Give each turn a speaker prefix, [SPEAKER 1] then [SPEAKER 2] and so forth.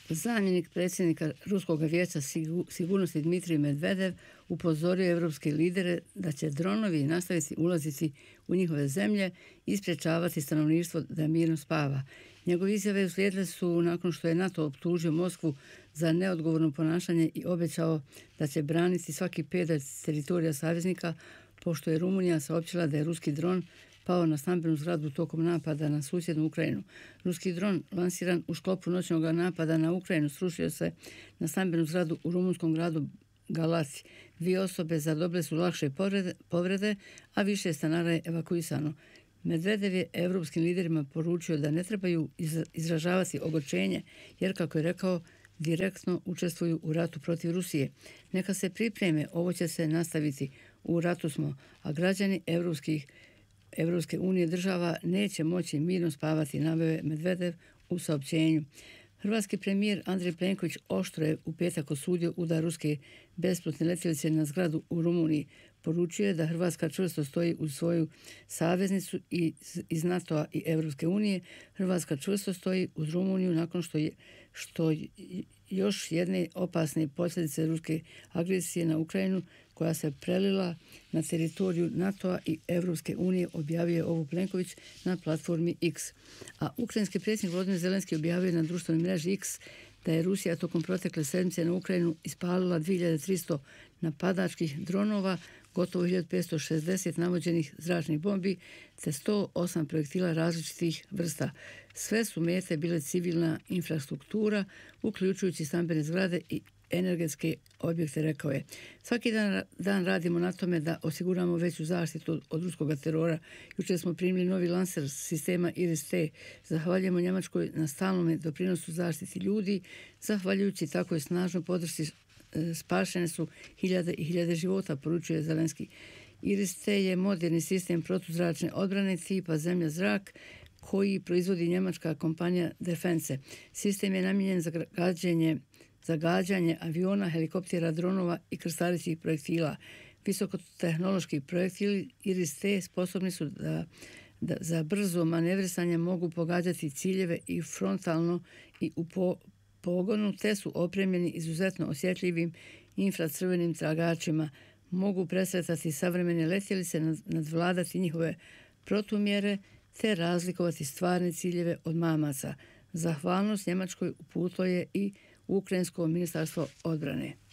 [SPEAKER 1] Zamjenik predsjednika Ruskog vijeća sigurnosti Dmitrij Medvedev upozorio evropske lidere da će dronovi nastaviti ulaziti u njihove zemlje i sprječavati stanovništvo da mirno spava. Njegove izjave uslijedile su nakon što je NATO optužio Moskvu za neodgovorno ponašanje i obećao da će braniti svaki pedalj teritorija saveznika, pošto je Rumunija saopćila da je ruski dron pao na stambenu zgradu tokom napada na susjednu Ukrajinu. Ruski dron lansiran u sklopu noćnog napada na Ukrajinu srušio se na stambenu zgradu u rumunskom gradu Galaci. 2 osobe zadobile su lakše povrede, a više stanara je evakuisano. Medvedev je evropskim liderima poručio da ne trebaju izražavati ogorčenje, jer, kako je rekao, direktno učestvuju u ratu protiv Rusije. Neka se pripreme, ovo će se nastaviti. U ratu smo, a građani Evropske unije država neće moći mirno spavati, naveo je Medvedev u saopćenju. Hrvatski premijer Andrej Plenković oštro je u petak osudio udar ruske bespilotne letjelice na zgradu u Rumuniji. Poručio je da Hrvatska čvrsto stoji uz svoju saveznicu iz NATO-a i Evropske unije. Hrvatska čvrsto stoji uz Rumuniju nakon što još jedne opasne posljedice ruske agresije na Ukrajinu, koja se prelila na teritoriju NATO-a i Evropske unije, objavio je ovo Plenković na platformi X. A ukrajinski predsjednik Volodymyr Zelenski objavio na društvenoj mreži X da je Rusija tokom protekle sedmice na Ukrajinu ispalila 2300 napadačkih dronova, gotovo 1560 navođenih zračnih bombi te 108 projektila različitih vrsta. Sve su mete bile civilna infrastruktura, uključujući stambene zgrade i energetske objekte, rekao je. Svaki dan radimo na tome da osiguramo veću zaštitu od ruskog terora. Jučer smo primili novi lanser sistema Iris-T. Zahvaljujemo Njemačkoj na stalnom doprinosu zaštiti ljudi. Zahvaljujući takvoj snažnoj podršci spašene su hiljade i hiljade života, poručuje Zelenski. Iris-T je moderni sistem protuzračne odbrane tipa zemlja-zrak koji proizvodi njemačka kompanija Defense. Sistem je namijenjen za gađanje aviona, helikoptera, dronova i krstarećih projektila. Visokotehnološki projektili Iris-T sposobni su da za brzo manevrisanje mogu pogađati ciljeve i frontalno i u pogonu, te su opremljeni izuzetno osjetljivim infracrvenim tragačima. Mogu presretati savremene letjelice, nadvladati njihove protumjere te razlikovati stvarne ciljeve od mamaca. Zahvalnost Njemačkoj uputilo je i Ukrajinsko ministarstvo odbrane.